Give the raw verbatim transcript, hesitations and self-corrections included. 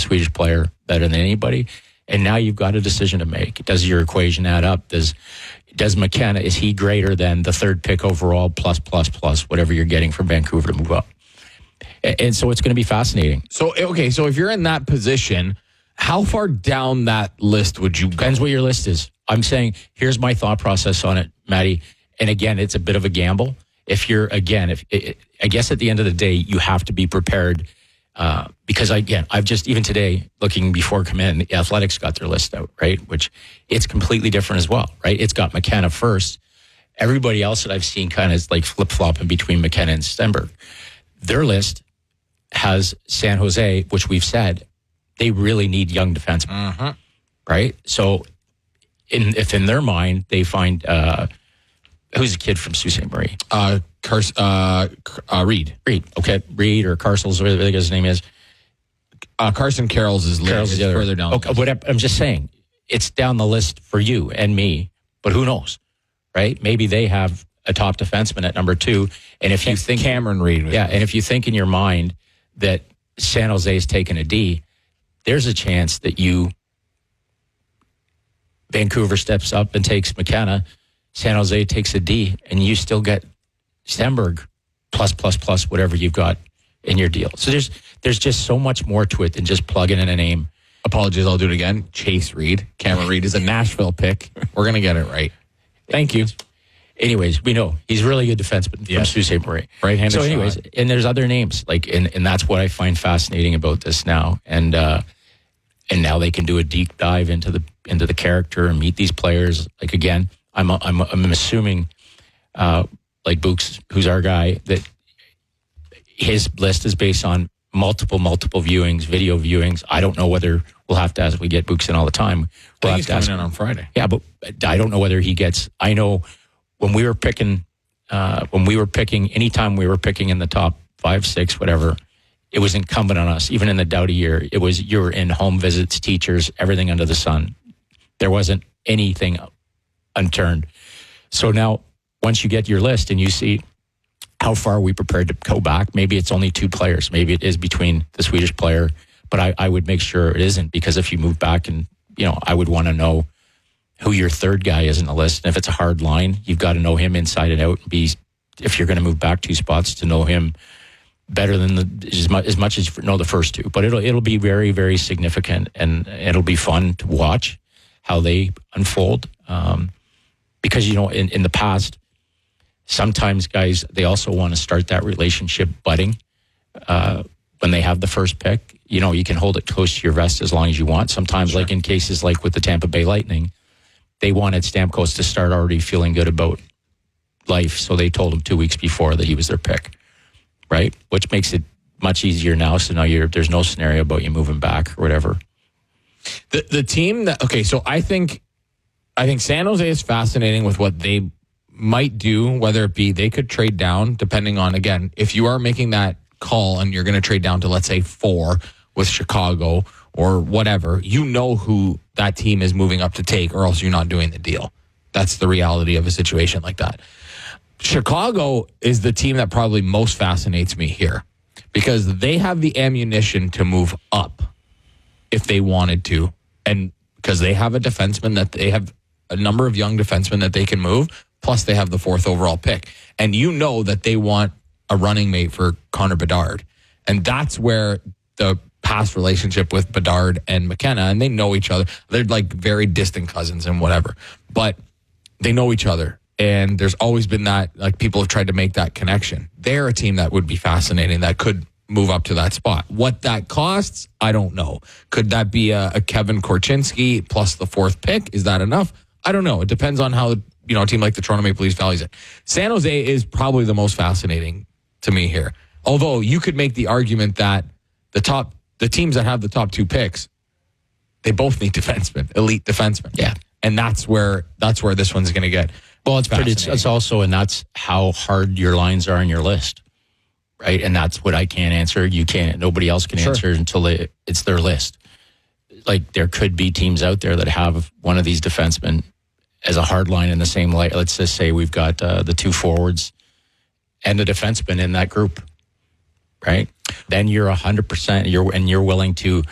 Swedish player better than anybody. And now you've got a decision to make. Does your equation add up? Does does McKenna, is he greater than the third pick overall plus, plus, plus, whatever you're getting from Vancouver to move up? And, and so it's going to be fascinating. So, okay, so if you're in that position, how far down that list would you go? Depends what your list is. I'm saying, here's my thought process on it, Matty. And again, it's a bit of a gamble. If you're, again, if it, I guess at the end of the day, you have to be prepared. Uh, because again, I've just, even today, looking before come in, the Athletics got their list out, right? Which it's completely different as well, right? It's got McKenna first. Everybody else that I've seen kind of is like flip-flopping between McKenna and Stenberg. Their list has San Jose, which we've said, they really need young defensemen, uh-huh. right? So in, if in their mind, they find, uh, who's the kid from Sault Ste. Marie? Uh, Cars, uh, uh, Reed. Reed, okay. Reed or Carcels, whatever his name is. Uh, Carson Carroll's is Carroll's is the other. further down. Okay, but I'm just saying, it's down the list for you and me, but who knows, right? Maybe they have a top defenseman at number two, and if you think Cameron Reed, yeah, and if you think in your mind that San Jose's taken a D, there's a chance that you Vancouver steps up and takes McKenna, San Jose takes a D, and you still get Stenberg plus, plus, plus, whatever you've got in your deal. So there's there's just so much more to it than just plugging in a name. Apologies, I'll do it again. Chase Reed. Cameron Reed is a Nashville pick. We're going to get it right. Thank you. Anyways, we know he's a really good defenseman from Yes. Sault Ste. Marie. Right-handed So anyways, shot. and there's other names, like, and, and that's what I find fascinating about this now. And uh, and now they can do a deep dive into the into the character and meet these players. Like, again, I'm I'm I'm assuming, uh, like Books, who's our guy, that his list is based on multiple multiple viewings, video viewings. I don't know whether we'll have to, as we get Books in all the time. We'll I think have he's to ask coming in on Friday. Yeah, but I don't know whether he gets. I know when we were picking, uh, when we were picking, anytime we were picking in the top five, six, whatever, it was incumbent on us. Even in the Doughty year, it was you were in home visits, teachers, everything under the sun. There wasn't anything unturned. So now, once you get your list and you see how far are we prepared to go back, maybe it's only two players. Maybe it is between the Swedish player, but I, I would make sure it isn't, because if you move back and, you know, I would want to know who your third guy is in the list. And if it's a hard line, you've got to know him inside and out. And be, if you're going to move back two spots, to know him better than the as much as, much as know the first two. But it'll it'll be very, very significant, and it'll be fun to watch how they unfold. Um, because, you know, in, in the past, sometimes guys, they also want to start that relationship budding uh, when they have the first pick. You know, you can hold it close to your vest as long as you want. Sometimes, sure. Like in cases like with the Tampa Bay Lightning, they wanted Stamkos to start already feeling good about life, so they told him two weeks before that he was their pick, right? Which makes it much easier now. So now you're there's no scenario about you moving back or whatever. The the team that okay, so I think I think San Jose is fascinating with what they might do, whether it be they could trade down, depending on, again, if you are making that call and you're going to trade down to, let's say, four with Chicago or whatever, you know who that team is moving up to take, or else you're not doing the deal. That's the reality of a situation like that. Chicago is the team that probably most fascinates me here, because they have the ammunition to move up if they wanted to, and because they have a defenseman that they have a number of young defensemen that they can move, plus they have the fourth overall pick. And you know that they want a running mate for Connor Bedard. And that's where the past relationship with Bedard and McKenna, and they know each other. They're like very distant cousins and whatever, but they know each other. And there's always been that, like, people have tried to make that connection. They're a team that would be fascinating, that could move up to that spot. What that costs, I don't know. Could that be a, a Kevin Korchinski plus the fourth pick? Is that enough? I don't know. It depends on how, you know, a team like the Toronto Maple Leafs values it. San Jose is probably the most fascinating to me here. Although you could make the argument that the top, the teams that have the top two picks, they both need defensemen, elite defensemen. Yeah. And that's where, that's where this one's going to get. Well, it's, but it's, it's also, and that's how hard your lines are on your list, right? And that's what I can't answer. You can't, nobody else can Sure. answer until they, it's their list. Like, there could be teams out there that have one of these defensemen as a hard line in the same light. Let's just say we've got uh, the two forwards and a defenseman in that group, right? Then you're one hundred percent, you're, and you're willing to